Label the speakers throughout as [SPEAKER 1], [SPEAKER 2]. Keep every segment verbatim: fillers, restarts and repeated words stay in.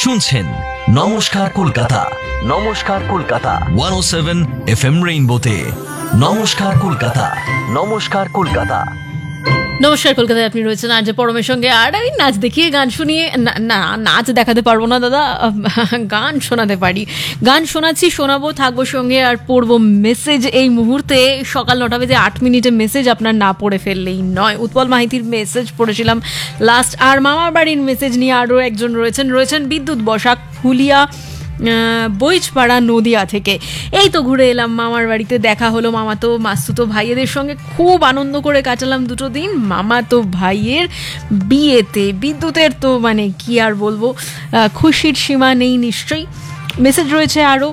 [SPEAKER 1] শুনছেন নমস্কার কলকাতা, নমস্কার কলকাতা একশো সাত এফ এম রেইনবোতে। নমস্কার কলকাতা, নমস্কার কলকাতা।
[SPEAKER 2] নমস্কার কলকাতায় আপনি রয়েছেন আর যে পরমের সঙ্গে। আর আমি নাচ দেখিয়ে গান শুনিয়ে না, না নাচ দেখাতে পারবো না দাদা, গান শোনাতে পারি। গান শোনাচ্ছি, শোনাবো, থাকবো সঙ্গে আর পড়বো মেসেজ। এই মুহূর্তে সকাল নটা বেজে আট মিনিটে মেসেজ আপনার না পড়ে ফেললেই নয়। উৎপল মাহিতির মেসেজ পড়েছিলাম লাস্ট। আর মামার বাড়ির মেসেজ নিয়ে আরও একজন রয়েছেন রয়েছেন বিদ্যুৎ বসাক, ফুলিয়া বইচপাড়া নদিয়া থেকে। এই তো ঘুরে এলাম মামার বাড়িতে, দেখা হলো মামাতো মাসতুতো ভাইয়েদের সঙ্গে, খুব আনন্দ করে কাটালাম দুটো দিন মামাতো ভাইয়ের বিয়েতে। বিদ্যুতের তো মানে কি আর বলবো, খুশির সীমা নেই নিশ্চয়ই। মেসেজ রয়েছে আরও,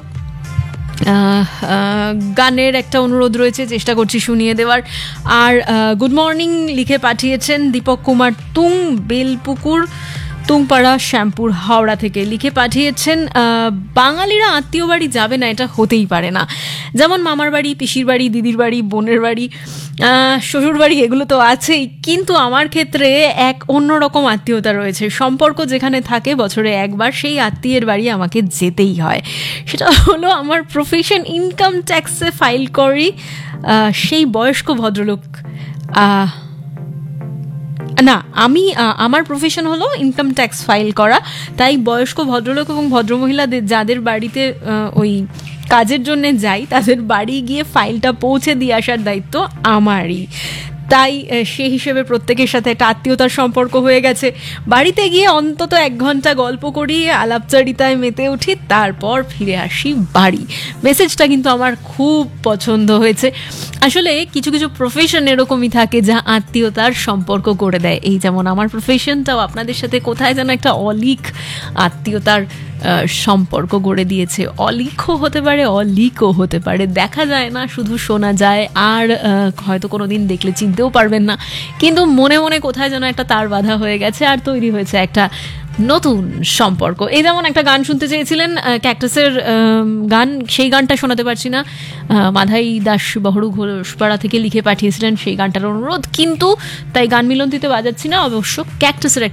[SPEAKER 2] গানের একটা অনুরোধ রয়েছে, চেষ্টা করছি শুনিয়ে দেওয়ার। আর গুড মর্নিং লিখে পাঠিয়েছেন দীপক কুমার তুং, বেলপুকুর তুংপাড়া শ্যামপুর হাওড়া থেকে লিখে পাঠিয়েছেন, বাঙালিরা আত্মীয় বাড়ি যাবে না এটা হতেই পারে না। যেমন মামার বাড়ি, পিসির বাড়ি, দিদির বাড়ি, বোনের বাড়ি, শ্বশুর বাড়ি, এগুলো তো আছেই, কিন্তু আমার ক্ষেত্রে এক অন্যরকম আত্মীয়তা রয়েছে। সম্পর্ক যেখানে থাকে বছরে একবার, সেই আত্মীয়ের বাড়ি আমাকে যেতেই হয়। সেটা হলো আমার প্রফেশন, ইনকাম ট্যাক্সে ফাইল করি সেই বয়স্ক ভদ্রলোক। না, আমি আমার প্রফেশন হলো ইনকাম ট্যাক্স ফাইল করা, তাই বয়স্ক ভদ্রলোক এবং ভদ্রমহিলাদের যাদের বাড়িতে ওই কাজের জন্য যাই, তাদের বাড়ি গিয়ে ফাইলটা পৌঁছে দিয়ে আসার দায়িত্ব আমারই। তাই সেই হিসেবে প্রত্যেকের সাথে একটা আত্মীয়তার সম্পর্ক হয়ে গেছে। বাড়িতে গিয়ে অন্তত এক ঘন্টা গল্প করি, আলাপচারিতায় মেতে উঠি, তারপর ফিরে আসি বাড়ি। মেসেজটা কিন্তু আমার খুব পছন্দ হয়েছে। আসলে কিছু কিছু প্রফেশন এরকমই থাকে যা আত্মীয়তার সম্পর্ক করে দেয়। এই যেমন আমার প্রফেশনটাও আপনাদের সাথে কোথায় যেন একটা অলিক আত্মীয়তার সম্পর্ক গড়ে দিয়েছে। অলিখও হতে পারে, অলিকও হতে পারে, দেখা যায় না, শুধু শোনা যায়। আর হয়তো কোনো দিন দেখলে চিনতেও পারবেন না, কিন্তু মনে মনে কোথায় যেন একটা তার বাঁধা হয়ে গেছে আর তৈরি হয়েছে একটা নতুন সম্পর্ক। এই যেমন একটা গান শুনতে চেয়েছিলেন, ক্যাকটাসের গান, সেই গানটা শোনাতে পারছি না। মাধাই দাস বহরু ঘোষপাড়া থেকে লিখে পাঠিয়েছিলেন সেই গানটার অনুরোধ, কিন্তু তাই গান মিলন্তিতে বাজাচ্ছি না। অবশ্য ক্যাকটাসের